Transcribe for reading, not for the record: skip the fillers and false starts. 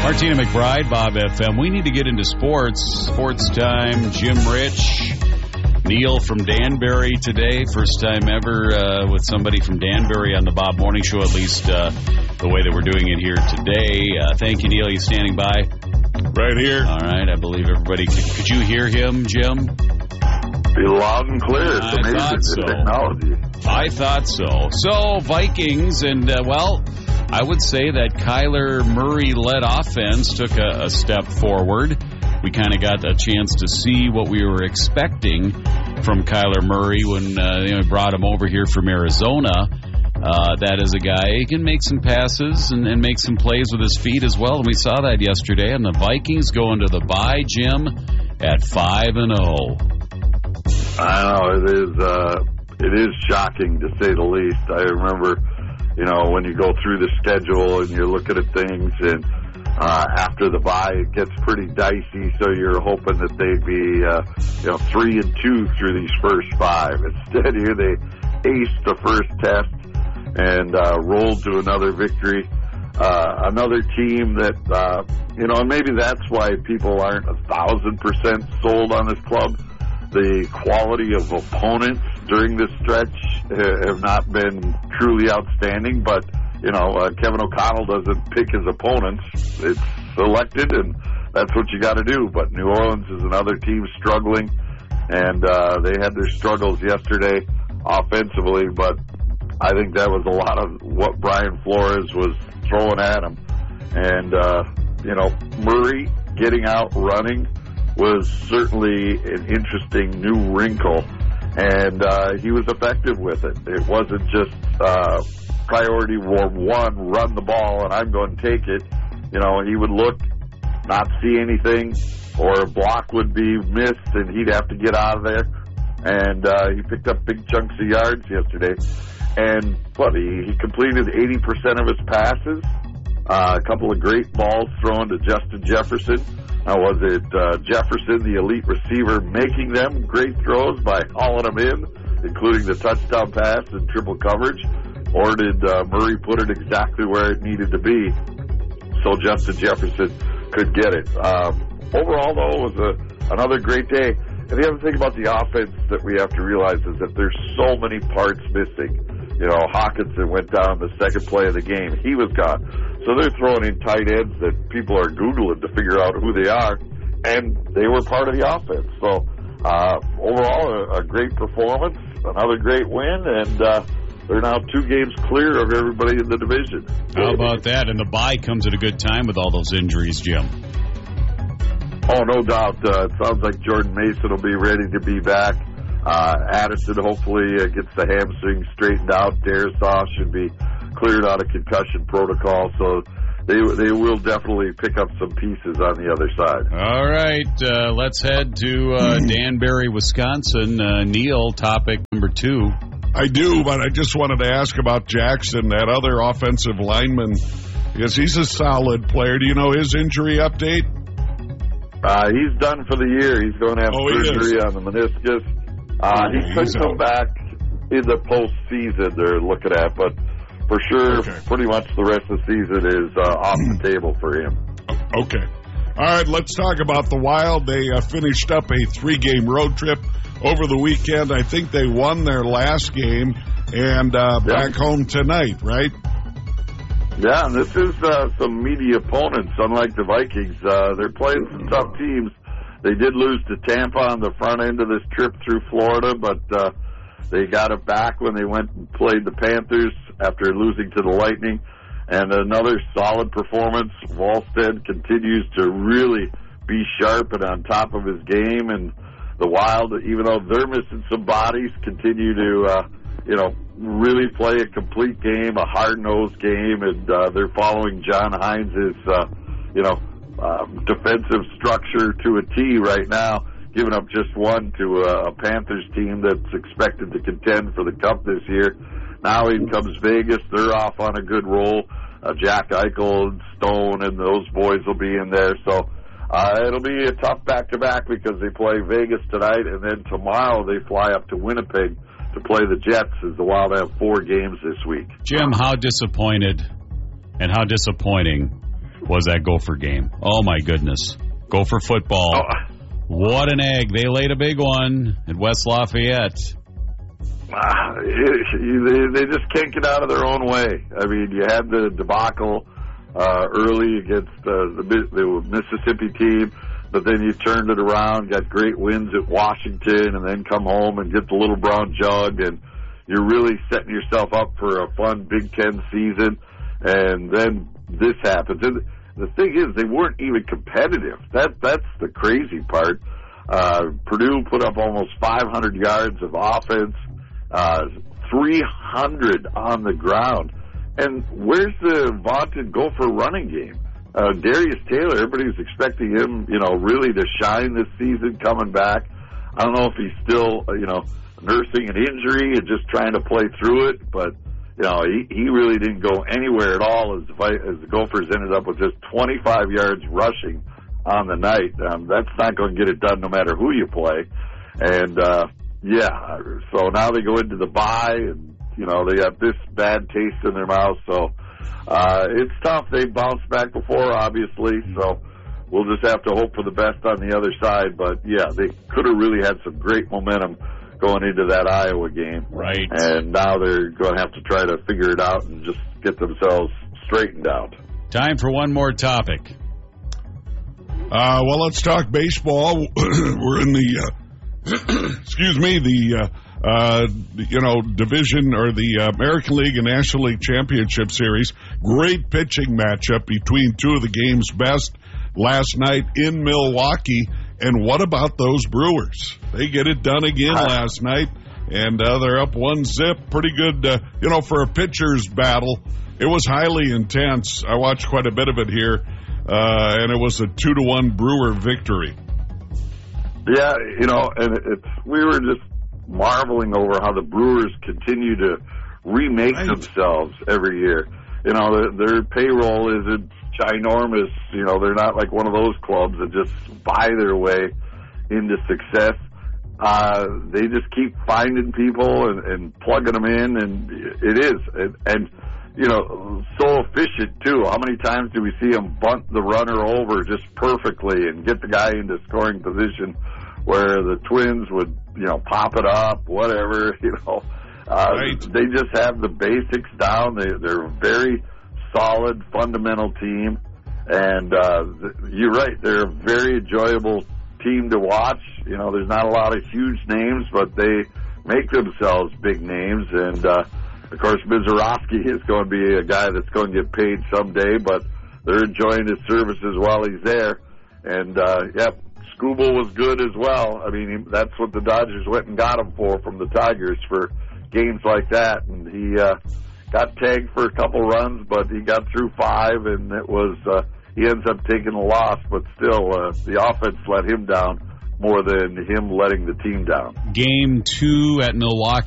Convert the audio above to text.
Martina McBride, Bob FM. We need to get into sports. Sports time. Jim Rich, Neil from Danbury today. First time ever with somebody from Danbury on the Bob Morning Show, at least the way that we're doing it here today. Thank you, Neil. You standing by? Right here. All right. I believe everybody. Could you hear him, Jim? Be loud and clear. It's amazing technology. I thought so. So, Vikings, and, I would say that Kyler Murray-led offense took a step forward. We kind of got a chance to see what we were expecting from Kyler Murray when we brought him over here from Arizona. That is a guy who can make some passes and make some plays with his feet as well. And we saw that yesterday. And the Vikings go into the bye, Jim, at 5-0. I know, it is shocking to say the least. I remember, when you go through the schedule and you're looking at things, and after the bye it gets pretty dicey, so you're hoping that they'd be 3-2 through these first 5. Instead here they aced the first test and rolled to another victory. Another team that and maybe that's why people aren't 1,000% sold on this club. The quality of opponents during this stretch have not been truly outstanding, but, Kevin O'Connell doesn't pick his opponents. It's selected, and that's what you got to do. But New Orleans is another team struggling, and they had their struggles yesterday offensively, but I think that was a lot of what Brian Flores was throwing at him. And, Murray getting out running was certainly an interesting new wrinkle, and he was effective with it. It wasn't just priority one, run the ball, and I'm going to take it. He would look, not see anything, or a block would be missed, and he'd have to get out of there. And he picked up big chunks of yards yesterday. And he completed 80% of his passes. A couple of great balls thrown to Justin Jefferson. Now, was it Jefferson, the elite receiver, making them great throws by hauling them in, including the touchdown pass and triple coverage? Or did Murray put it exactly where it needed to be so Justin Jefferson could get it? Overall, though, it was another great day. And the other thing about the offense that we have to realize is that there's so many parts missing. Hawkinson went down the second play of the game. He was gone. So they're throwing in tight ends that people are Googling to figure out who they are, and they were part of the offense. So overall, a great performance, another great win, and they're now 2 games clear of everybody in the division. How about that? And the bye comes at a good time with all those injuries, Jim. Oh, no doubt. It sounds like Jordan Mason will be ready to be back. Addison hopefully gets the hamstring straightened out. Darisaw should be cleared out of concussion protocol, so they will definitely pick up some pieces on the other side. All right, let's head to Danbury, Wisconsin. Neil, topic number 2. I do, but I just wanted to ask about Jackson, that other offensive lineman, because he's a solid player. Do you know his injury update? He's done for the year. He's going to have surgery on the meniscus. He could come back in the postseason they're looking at, but for sure, pretty much the rest of the season is off the table for him. Okay. All right, let's talk about the Wild. They finished up a 3-game road trip over the weekend. I think they won their last game and back home tonight, right? Yeah, and this is some meaty opponents, unlike the Vikings. They're playing some tough teams. They did lose to Tampa on the front end of this trip through Florida, but they got it back when they went and played the Panthers after losing to the Lightning. And another solid performance. Wallstead continues to really be sharp and on top of his game. And the Wild, even though they're missing some bodies, continue to, really play a complete game, a hard-nosed game. And they're following John Hines' defensive structure to a T right now, giving up just one to a Panthers team that's expected to contend for the Cup this year. Now in comes Vegas. They're off on a good roll. Jack Eichel and Stone and those boys will be in there. So it'll be a tough back-to-back because they play Vegas tonight, and then tomorrow they fly up to Winnipeg to play the Jets, as the Wild have 4 games this week. Jim, how disappointed and how disappointing was that Gopher game. Oh, my goodness. Gopher football. Oh. What an egg. They laid a big one at West Lafayette. They just can't get out of their own way. I mean, you had the debacle early against the Mississippi team, but then you turned it around, got great wins at Washington, and then come home and get the Little Brown Jug, and you're really setting yourself up for a fun Big Ten season, and then this happens. And the thing is, they weren't even competitive. That's the crazy part. Purdue put up almost 500 yards of offense, 300 on the ground. And where's the vaunted Gopher running game? Darius Taylor, everybody's expecting him, really to shine this season coming back. I don't know if he's still, nursing an injury and just trying to play through it, but, he really didn't go anywhere at all as the Gophers ended up with just 25 yards rushing on the night. That's not going to get it done no matter who you play. And, so now they go into the bye, and, they got this bad taste in their mouth. So it's tough. They bounced back before, obviously, so we'll just have to hope for the best on the other side. But, they could have really had some great momentum going into that Iowa game. Right. And now they're going to have to try to figure it out and just get themselves straightened out. Time for one more topic. Well, let's talk baseball. We're in the, division or the American League and National League Championship Series. Great pitching matchup between two of the game's best last night in Milwaukee. And what about those Brewers? They get it done again last night, and they're up 1-0. Pretty good, for a pitcher's battle. It was highly intense. I watched quite a bit of it here, and it was a 2-1 Brewer victory. Yeah, and we were just marveling over how the Brewers continue to remake themselves every year. Their payroll isn't ginormous. They're not like one of those clubs that just buy their way into success. They just keep finding people and plugging them in, and it is. And so efficient, too. How many times do we see them bunt the runner over just perfectly and get the guy into scoring position where the Twins would, pop it up, whatever, Right. They just have the basics down. They're a very solid, fundamental team. And you're right, they're a very enjoyable team to watch. There's not a lot of huge names, but they make themselves big names. And, of course, Mizorowski is going to be a guy that's going to get paid someday, but they're enjoying his services while he's there. And, Skubal was good as well. I mean, that's what the Dodgers went and got him from the Tigers for games like that. And he got tagged for a couple runs, but he got through 5, and it was he ends up taking a loss, but still the offense let him down more than him letting the team down. Game 2 at Milwaukee.